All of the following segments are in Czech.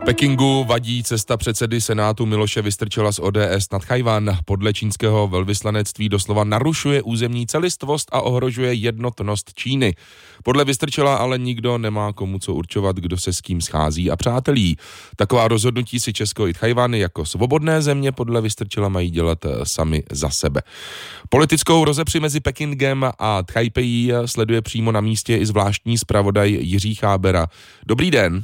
Pekingu vadí cesta předsedy Senátu Miloše Vystrčila z ODS na Tchaj-wan. Podle čínského velvyslanectví doslova narušuje územní celistvost a ohrožuje jednotnost Číny. Podle Vystrčila ale nikdo nemá komu co určovat, kdo se s kým schází a přátelí. Taková rozhodnutí si Česko i Tchaj-wan jako svobodné země podle Vystrčila mají dělat sami za sebe. Politickou rozepři mezi Pekingem a Tchaj-pejí sleduje přímo na místě i zvláštní zpravodaj Jiří Chábera. Dobrý den.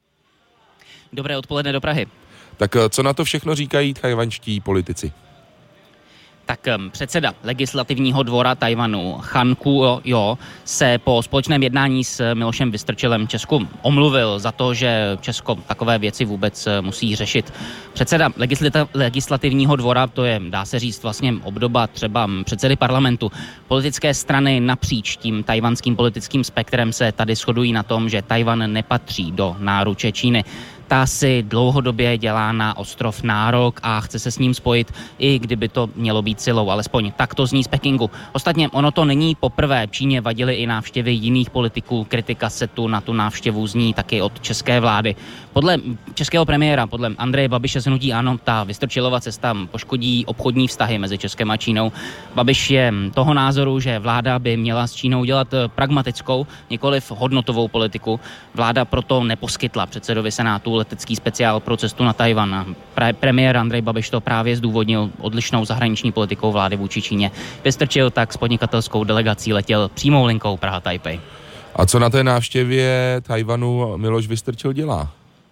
Dobré odpoledne do Prahy. Tak co na to všechno říkají tchajwanští politici? Tak předseda legislativního dvora Tchaj-wanu Han Kuo-jo se po společném jednání s Milošem Vystrčilem Česku omluvil za to, že Česko takové věci vůbec musí řešit. Předseda legislativního dvora, to je, dá se říct, vlastně obdoba třeba předsedy parlamentu. Politické strany napříč tím tchajwanským politickým spektrem se tady shodují na tom, že Tchaj-wan nepatří do náruče Číny. Ta si dlouhodobě dělá na ostrov nárok a chce se s ním spojit, i kdyby to mělo být silou, alespoň tak to zní z Pekingu. Ostatně ono to není poprvé, Číně vadily i návštěvy jiných politiků, kritika se tu na tu návštěvu zní taky od české vlády. Podle českého premiéra, podle Andreje Babiše z hnutí ANO, ta Vystrčilova cesta poškodí obchodní vztahy mezi Českem a Čínou. Babiš je toho názoru, že vláda by měla s Čínou dělat pragmatickou, nikoliv hodnotovou politiku. Vláda proto neposkytla předsedovi Senátu letecký speciál pro cestu na Tchaj-wan. Premiér Andrej Babiš to právě zdůvodnil odlišnou zahraniční politikou vlády vůči Číně. Vystrčil tak s podnikatelskou delegací letěl přímou linkou Praha-Taipei. A co na té návštěvě Tchaj-wanu Miloš Vystrčil dělá?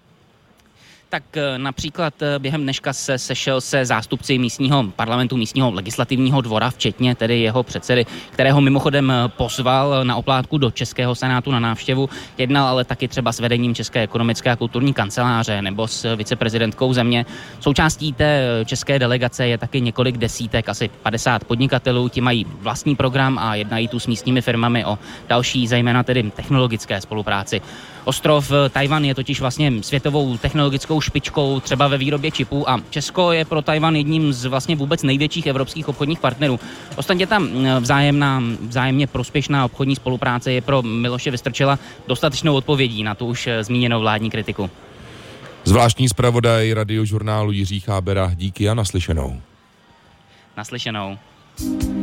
Tak například během dneška se sešel se zástupci místního parlamentu, místního legislativního dvora, včetně tedy jeho předsedy, kterého mimochodem pozval na oplátku do Českého senátu na návštěvu. Jednal ale taky třeba s vedením České ekonomické a kulturní kanceláře nebo s viceprezidentkou země. Součástí té české delegace je taky několik desítek, asi 50 podnikatelů. Ti mají vlastní program a jednají tu s místními firmami o další, zejména tedy technologické spolupráci. Ostrov Tchaj-wan je totiž vlastně světovou technologickou špičkou třeba ve výrobě čipů a Česko je pro Tchaj-wan jedním z vlastně vůbec největších evropských obchodních partnerů. Ostatně tam vzájemně prospěšná obchodní spolupráce je pro Miloše Vystrčila dostatečnou odpovědí na tu už zmíněnou vládní kritiku. Zvláštní zpravodaj Radiožurnálu Jiří Chábera, díky a naslyšenou. Naslyšenou.